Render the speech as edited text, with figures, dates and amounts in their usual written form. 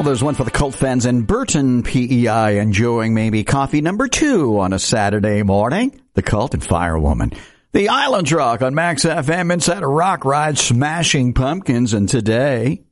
there's one for the Cult fans in Burton, PEI, enjoying maybe coffee number 2 on a Saturday morning. The Cult and Firewoman. The Island Rock on Max FM inside a rock ride, Smashing Pumpkins, and today,